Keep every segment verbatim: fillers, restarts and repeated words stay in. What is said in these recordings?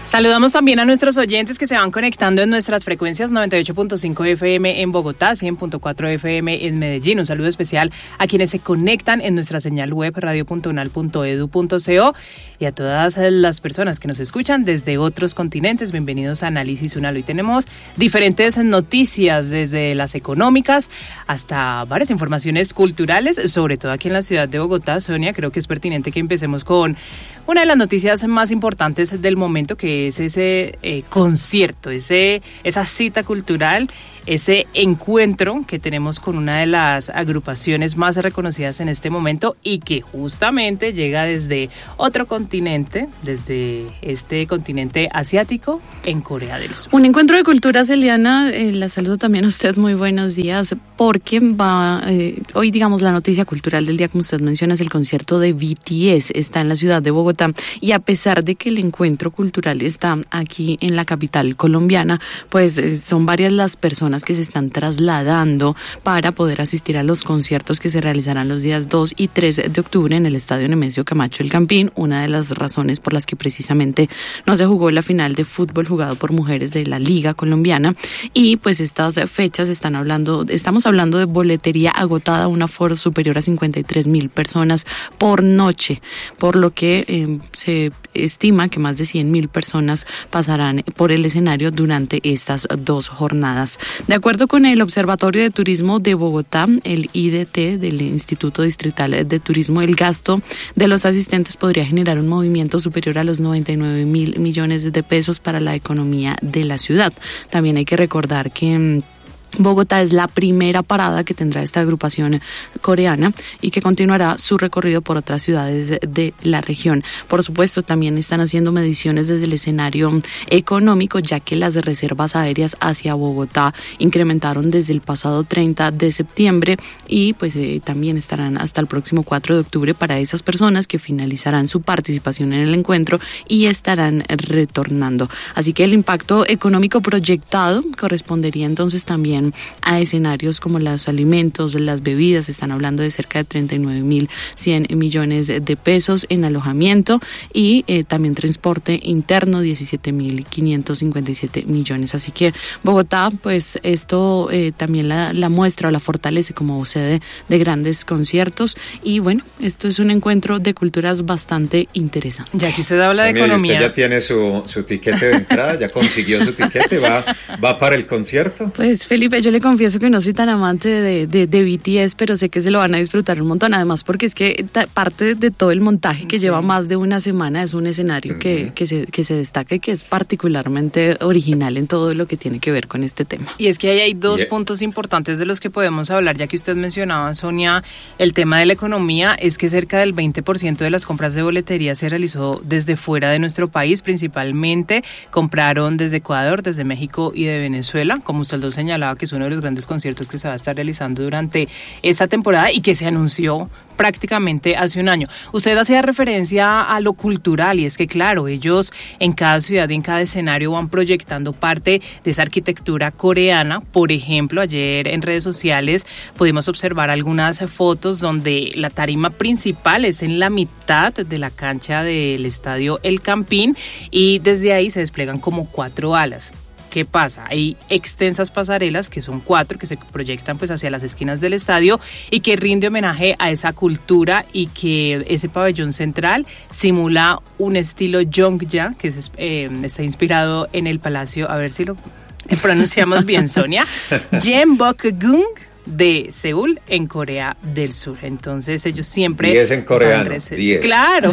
Saludamos también a nuestros oyentes que se van conectando en nuestras frecuencias noventa y ocho punto cinco F M en Bogotá, cien punto cuatro F M en Medellín. Un saludo especial a quienes se conectan en nuestra señal web radio punto unal punto edu punto co y a todas las personas que nos escuchan desde otros continentes. Bienvenidos a Análisis Unal. Hoy tenemos diferentes noticias, desde las económicas hasta varias informaciones culturales, sobre todo aquí en la ciudad de Bogotá. Sonia, creo que es pertinente que empecemos con una de las noticias más importantes del momento, que es ese eh, concierto, ese, esa cita cultural, ese encuentro que tenemos con una de las agrupaciones más reconocidas en este momento y que justamente llega desde otro continente, desde este continente asiático, en Corea del Sur. Un encuentro de culturas, Eliana, eh, la saludo también a usted, muy buenos días, porque va, eh, hoy digamos la noticia cultural del día, como usted menciona, es el concierto de B T S, está en la ciudad de Bogotá, y a pesar de que el encuentro cultural está aquí en la capital colombiana, pues eh, son varias las personas que se están trasladando para poder asistir a los conciertos que se realizarán los días dos y tres de octubre en el Estadio Nemesio Camacho El Campín, una de las razones por las que precisamente no se jugó la final de fútbol jugado por mujeres de la Liga Colombiana, y pues estas fechas están hablando, estamos hablando de boletería agotada, un aforo superior a cincuenta y tres mil personas por noche, por lo que eh, se estima que más de cien mil personas pasarán por el escenario durante estas dos jornadas. De acuerdo con el Observatorio de Turismo de Bogotá, el I D T del Instituto Distrital de Turismo, el gasto de los asistentes podría generar un movimiento superior a los noventa y nueve mil millones de pesos para la economía de la ciudad. También hay que recordar que Bogotá es la primera parada que tendrá esta agrupación coreana y que continuará su recorrido por otras ciudades de la región. Por supuesto, también están haciendo mediciones desde el escenario económico, ya que las reservas aéreas hacia Bogotá incrementaron desde el pasado treinta de septiembre y pues eh, también estarán hasta el próximo cuatro de octubre para esas personas que finalizarán su participación en el encuentro y estarán retornando. Así que el impacto económico proyectado correspondería entonces también a escenarios como los alimentos, las bebidas. Están hablando de cerca de treinta y nueve mil cien millones de pesos en alojamiento y eh, también transporte interno, diecisiete mil quinientos cincuenta y siete millones. Así que Bogotá, pues esto eh, también la, la muestra o la fortalece como sede de grandes conciertos, y bueno, esto es un encuentro de culturas bastante interesante. Ya que usted habla de Sonia, economía. ¿usted ya tiene su, su tiquete de entrada? ¿Ya consiguió su tiquete? ¿Va, va para el concierto? Pues Felipe, yo le confieso que no soy tan amante de, de, de B T S, pero sé que se lo van a disfrutar un montón, además porque es que ta, parte de todo el montaje que sí. lleva más de una semana es un escenario uh-huh. que, que, se, que se destaca y que es particularmente original en todo lo que tiene que ver con este tema. Y es que ahí hay dos yeah. puntos importantes de los que podemos hablar, ya que usted mencionaba, Sonia, el tema de la economía. Es que cerca del veinte por ciento de las compras de boletería se realizó desde fuera de nuestro país, principalmente compraron desde Ecuador, desde México y de Venezuela, como usted lo señalaba, que es uno de los grandes conciertos que se va a estar realizando durante esta temporada y que se anunció prácticamente hace un año. Usted hacía referencia a lo cultural, y es que claro, ellos en cada ciudad y en cada escenario van proyectando parte de esa arquitectura coreana. Por ejemplo, ayer en redes sociales pudimos observar algunas fotos donde la tarima principal es en la mitad de la cancha del estadio El Campín y desde ahí se despliegan como cuatro alas. ¿Qué pasa? Hay extensas pasarelas, que son cuatro, que se proyectan pues hacia las esquinas del estadio y que rinde homenaje a esa cultura, y que ese pabellón central simula un estilo Yongja, que es, eh, está inspirado en el palacio, a ver si lo pronunciamos bien, Sonia, Gyeongbokgung de Seúl, en Corea del Sur. Entonces ellos siempre diez en coreano, diez. Claro.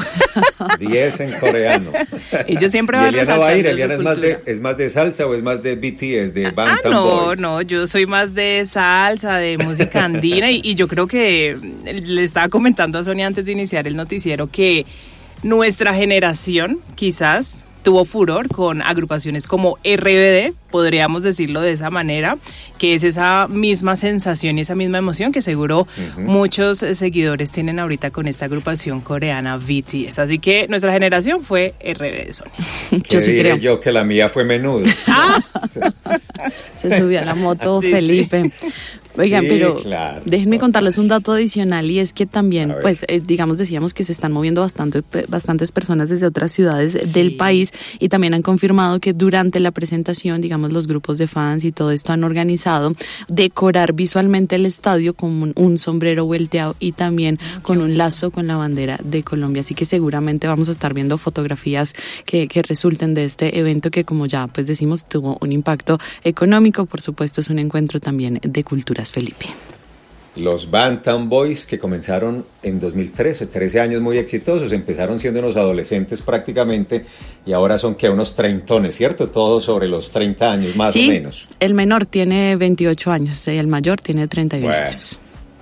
diez en coreano. Ellos siempre van a resaltar. va a ir, Eliana, ¿es más, de, ¿es más de salsa o es más de B T S, de Bangtan Ah, no, Boys? no, yo soy más de salsa, de música andina, y, y yo creo que le estaba comentando a Sonia antes de iniciar el noticiero que nuestra generación quizás tuvo furor con agrupaciones como R B D, podríamos decirlo de esa manera, que es esa misma sensación y esa misma emoción que seguro uh-huh. muchos eh, seguidores tienen ahorita con esta agrupación coreana B T S. Así que nuestra generación fue R B de Sonia. Yo sí creo. Yo que la mía fue Menudo. Se subió a la moto sí, Felipe. Sí. Oigan, sí, pero claro, déjenme contarles un dato adicional y es que también, pues, eh, digamos, decíamos que se están moviendo bastante, bastantes personas desde otras ciudades sí. del país y también han confirmado que durante la presentación, digamos, los grupos de fans y todo esto han organizado decorar visualmente el estadio con un, un sombrero volteado y también oh, con un lazo con la bandera de Colombia. Así que seguramente vamos a estar viendo fotografías que, que resulten de este evento que, como ya pues decimos, tuvo un impacto económico. Por supuesto, es un encuentro también de cultura. Felipe. Los Bantam Boys, que comenzaron en dos mil trece, trece años muy exitosos, empezaron siendo unos adolescentes prácticamente y ahora son que unos treintones, ¿cierto? Todos sobre los treinta años, más sí, o menos. El menor tiene veintiocho años y el mayor tiene treinta y uno bueno. años.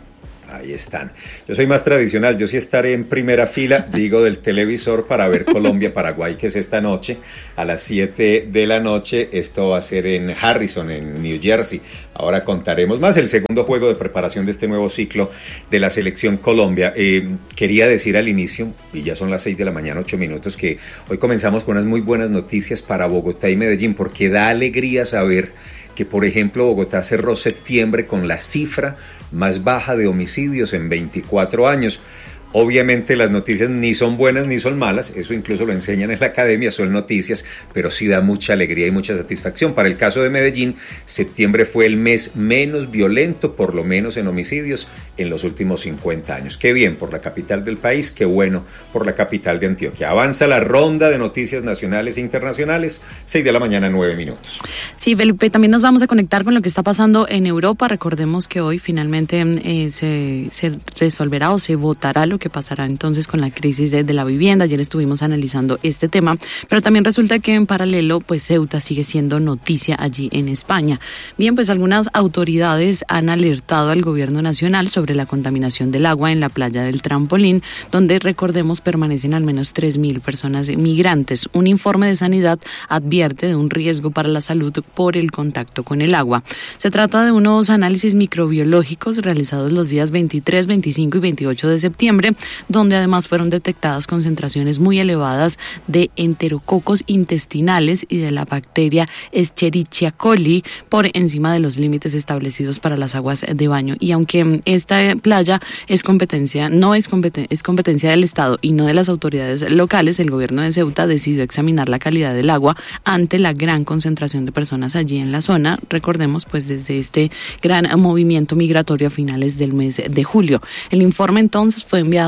Ahí están. Yo soy más tradicional, yo sí estaré en primera fila, digo, del televisor para ver Colombia-Paraguay, que es esta noche, a las siete de la noche. Esto va a ser en Harrison, en New Jersey. Ahora contaremos más el segundo juego de preparación de este nuevo ciclo de la selección Colombia. Eh, quería decir al inicio, y ya son las seis de la mañana, ocho minutos, que hoy comenzamos con unas muy buenas noticias para Bogotá y Medellín, porque da alegría saber que, por ejemplo, Bogotá cerró septiembre con la cifra más baja de homicidios en veinticuatro años. Obviamente las noticias ni son buenas ni son malas, eso incluso lo enseñan en la academia, son noticias, pero sí da mucha alegría y mucha satisfacción. Para el caso de Medellín, septiembre fue el mes menos violento, por lo menos en homicidios, en los últimos cincuenta años. Qué bien por la capital del país, qué bueno por la capital de Antioquia. Avanza la ronda de noticias nacionales e internacionales, seis de la mañana, nueve minutos. Sí, Felipe, también nos vamos a conectar con lo que está pasando en Europa. Recordemos que hoy finalmente eh, se, se resolverá o se votará lo que pasará entonces con la crisis de, de la vivienda. Ayer estuvimos analizando este tema, pero también resulta que en paralelo, pues Ceuta sigue siendo noticia allí en España. Bien, pues algunas autoridades han alertado al gobierno nacional sobre la contaminación del agua en la playa del Trampolín, donde, recordemos, permanecen al menos tres mil personas migrantes. Un informe de sanidad advierte de un riesgo para la salud por el contacto con el agua. Se trata de unos análisis microbiológicos realizados los días veintitrés, veinticinco y veintiocho de septiembre, donde además fueron detectadas concentraciones muy elevadas de enterococos intestinales y de la bacteria Escherichia coli por encima de los límites establecidos para las aguas de baño. Y aunque esta playa es competencia, no es, competen- es competencia del Estado y no de las autoridades locales, el gobierno de Ceuta decidió examinar la calidad del agua ante la gran concentración de personas allí en la zona. Recordemos, pues, desde este gran movimiento migratorio a finales del mes de julio. El informe entonces fue enviado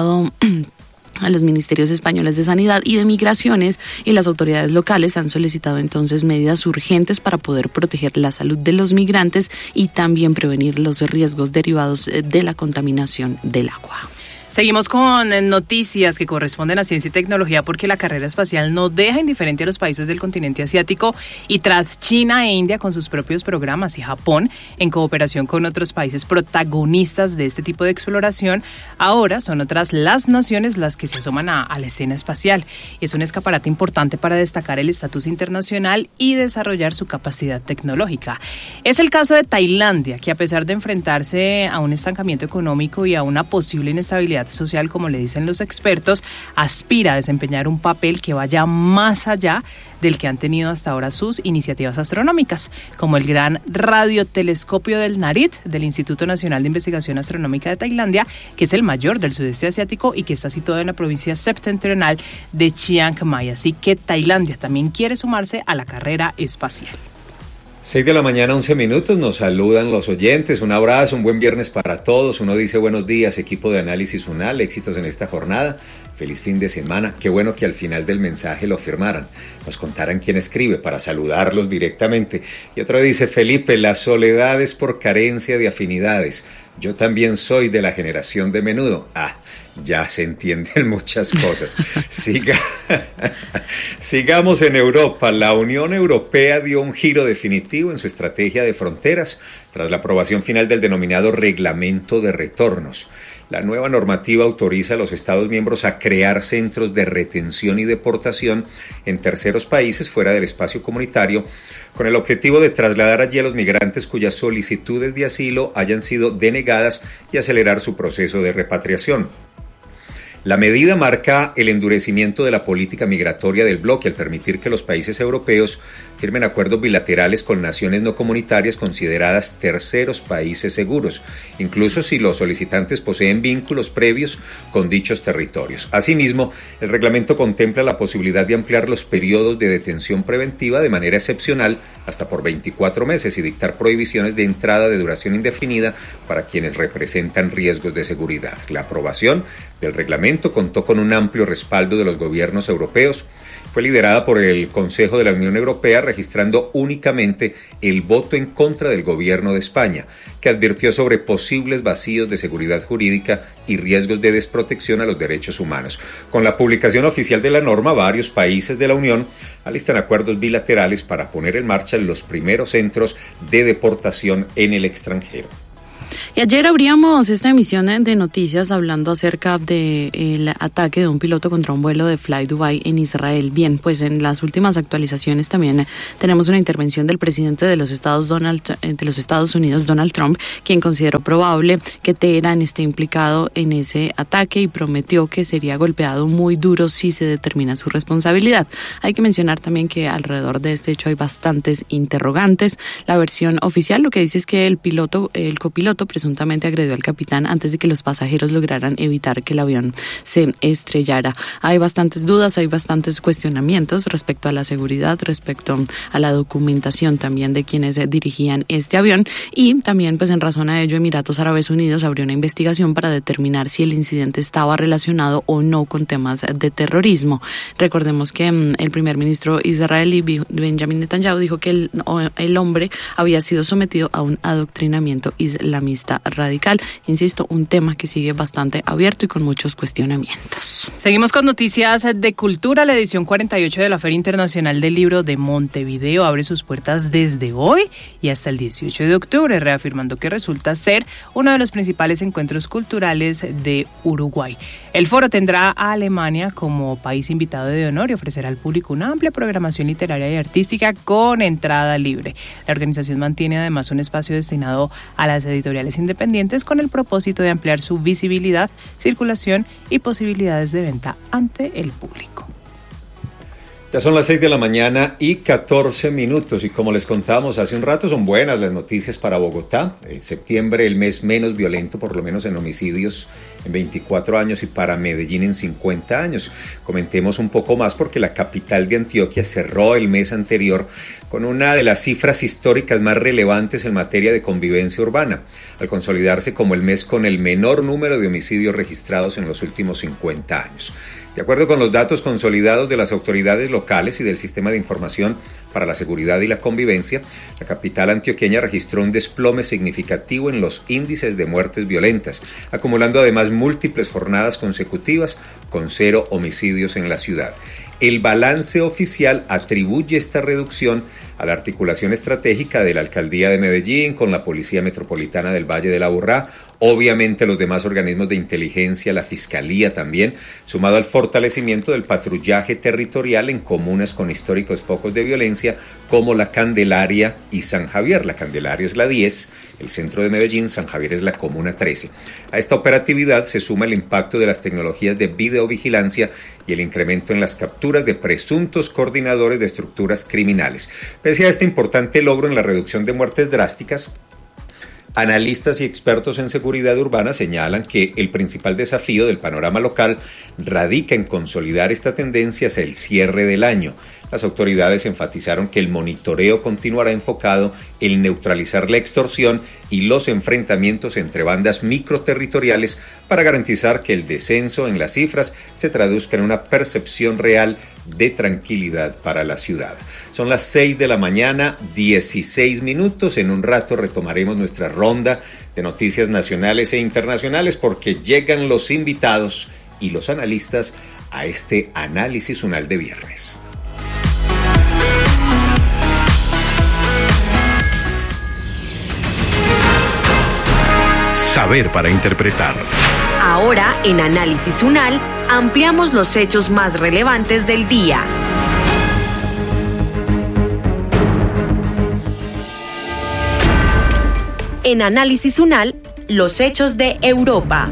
a los ministerios españoles de Sanidad y de Migraciones, y las autoridades locales han solicitado entonces medidas urgentes para poder proteger la salud de los migrantes y también prevenir los riesgos derivados de la contaminación del agua. Seguimos con noticias que corresponden a ciencia y tecnología, porque la carrera espacial no deja indiferente a los países del continente asiático, y tras China e India con sus propios programas y Japón en cooperación con otros países protagonistas de este tipo de exploración, ahora son otras las naciones las que se asoman a, a la escena espacial. Es un escaparate importante para destacar el estatus internacional y desarrollar su capacidad tecnológica. Es el caso de Tailandia, que a pesar de enfrentarse a un estancamiento económico y a una posible inestabilidad social, como le dicen los expertos, aspira a desempeñar un papel que vaya más allá del que han tenido hasta ahora sus iniciativas astronómicas, como el gran radiotelescopio del Narit del Instituto Nacional de Investigación Astronómica de Tailandia, que es el mayor del sudeste asiático y que está situado en la provincia septentrional de Chiang Mai. Así que Tailandia también quiere sumarse a la carrera espacial. seis de la mañana, once minutos, nos saludan los oyentes, un abrazo, un buen viernes para todos. Uno dice buenos días, equipo de Análisis UNAL, éxitos en esta jornada, feliz fin de semana. Qué bueno que al final del mensaje lo firmaran, nos contaran quién escribe para saludarlos directamente. Y otro dice, Felipe, la soledad es por carencia de afinidades. Yo también soy de la generación de Menudo. Ah, ya se entienden muchas cosas. Siga. Sigamos en Europa. La Unión Europea dio un giro definitivo en su estrategia de fronteras tras la aprobación final del denominado Reglamento de Retornos. La nueva normativa autoriza a los Estados miembros a crear centros de retención y deportación en terceros países fuera del espacio comunitario, con el objetivo de trasladar allí a los migrantes cuyas solicitudes de asilo hayan sido denegadas y acelerar su proceso de repatriación. La medida marca el endurecimiento de la política migratoria del bloque al permitir que los países europeos firmen acuerdos bilaterales con naciones no comunitarias consideradas terceros países seguros, incluso si los solicitantes poseen vínculos previos con dichos territorios. Asimismo, el reglamento contempla la posibilidad de ampliar los periodos de detención preventiva de manera excepcional hasta por veinticuatro meses y dictar prohibiciones de entrada de duración indefinida para quienes representan riesgos de seguridad. La aprobación del reglamento contó con un amplio respaldo de los gobiernos europeos. Fue liderada por el Consejo de la Unión Europea, registrando únicamente el voto en contra del gobierno de España, que advirtió sobre posibles vacíos de seguridad jurídica y riesgos de desprotección a los derechos humanos. Con la publicación oficial de la norma, varios países de la Unión alistan acuerdos bilaterales para poner en marcha los primeros centros de deportación en el extranjero. Y ayer abríamos esta emisión de noticias hablando acerca del ataque de un piloto contra un vuelo de Fly Dubai en Israel. Bien, pues en las últimas actualizaciones también tenemos una intervención del presidente de los Estados, Donald, de los Estados Unidos, Donald Trump, quien consideró probable que Teherán esté implicado en ese ataque y prometió que sería golpeado muy duro si se determina su responsabilidad. Hay que mencionar también que alrededor de este hecho hay bastantes interrogantes. La versión oficial lo que dice es que el piloto, el copiloto presuntamente agredió al capitán antes de que los pasajeros lograran evitar que el avión se estrellara. Hay bastantes dudas, hay bastantes cuestionamientos respecto a la seguridad, respecto a la documentación también de quienes dirigían este avión y también pues en razón a ello Emiratos Árabes Unidos abrió una investigación para determinar si el incidente estaba relacionado o no con temas de terrorismo. Recordemos que um, el primer ministro israelí Benjamin Netanyahu dijo que el, el hombre había sido sometido a un adoctrinamiento islamista radical. Insisto, un tema que sigue bastante abierto y con muchos cuestionamientos. Seguimos con noticias de cultura. La edición cuarenta y ocho de la Feria Internacional del Libro de Montevideo abre sus puertas desde hoy y hasta el dieciocho de octubre, reafirmando que resulta ser uno de los principales encuentros culturales de Uruguay. El foro tendrá a Alemania como país invitado de honor y ofrecerá al público una amplia programación literaria y artística con entrada libre. La organización mantiene además un espacio destinado a las editoriales independientes con el propósito de ampliar su visibilidad, circulación y posibilidades de venta ante el público. Ya son las seis de la mañana y catorce minutos y como les contábamos hace un rato, son buenas las noticias para Bogotá. En septiembre, el mes menos violento, por lo menos en homicidios, en veinticuatro años y para Medellín en cincuenta años. Comentemos un poco más porque la capital de Antioquia cerró el mes anterior con una de las cifras históricas más relevantes en materia de convivencia urbana, al consolidarse como el mes con el menor número de homicidios registrados en los últimos cincuenta años. De acuerdo con los datos consolidados de las autoridades locales y del Sistema de Información para la Seguridad y la Convivencia, la capital antioqueña registró un desplome significativo en los índices de muertes violentas, acumulando además múltiples jornadas consecutivas con cero homicidios en la ciudad. El balance oficial atribuye esta reducción a la articulación estratégica de la Alcaldía de Medellín con la Policía Metropolitana del Valle del Aburrá, obviamente los demás organismos de inteligencia, la Fiscalía también, sumado al fortalecimiento del patrullaje territorial en comunas con históricos focos de violencia como La Candelaria y San Javier. La Candelaria es la diez, el centro de Medellín, San Javier es la comuna trece. A esta operatividad se suma el impacto de las tecnologías de videovigilancia y el incremento en las capturas de presuntos coordinadores de estructuras criminales. Pese a este importante logro en la reducción de muertes drásticas, analistas y expertos en seguridad urbana señalan que el principal desafío del panorama local radica en consolidar esta tendencia hacia el cierre del año. Las autoridades enfatizaron que el monitoreo continuará enfocado en neutralizar la extorsión y los enfrentamientos entre bandas microterritoriales para garantizar que el descenso en las cifras se traduzca en una percepción real de tranquilidad para la ciudad. Son las seis de la mañana, dieciséis minutos. En un rato retomaremos nuestra ronda de noticias nacionales e internacionales porque llegan los invitados y los analistas a este análisis unal de viernes. Saber para interpretar. Ahora, en Análisis UNAL, ampliamos los hechos más relevantes del día. En Análisis UNAL, los hechos de Europa.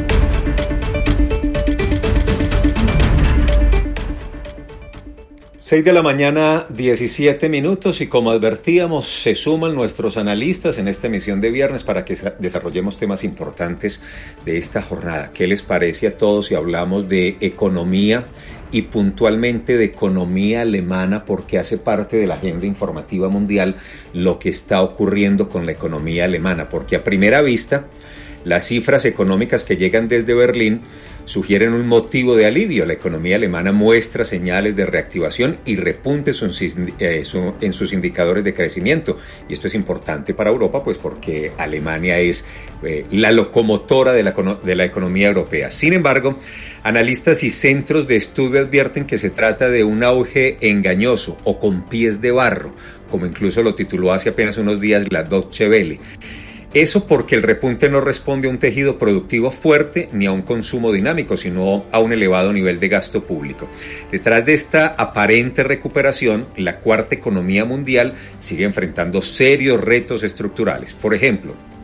seis de la mañana, diecisiete minutos, y como advertíamos, se suman nuestros analistas en esta emisión de viernes para que desarrollemos temas importantes de esta jornada. ¿Qué les parece a todos si hablamos de economía y puntualmente de economía alemana, porque hace parte de la agenda informativa mundial lo que está ocurriendo con la economía alemana? Porque a primera vista, las cifras económicas que llegan desde Berlín sugieren un motivo de alivio. La economía alemana muestra señales de reactivación y repunte en sus indicadores de crecimiento. Y esto es importante para Europa, pues porque Alemania es eh, la locomotora de la, de la economía europea. Sin embargo, analistas y centros de estudio advierten que se trata de un auge engañoso o con pies de barro, como incluso lo tituló hace apenas unos días la Deutsche Welle. Eso porque el repunte no responde a un tejido productivo fuerte ni a un consumo dinámico, sino a un elevado nivel de gasto público. Detrás de esta aparente recuperación, la cuarta economía mundial sigue enfrentando serios retos estructurales. Por ejemplo,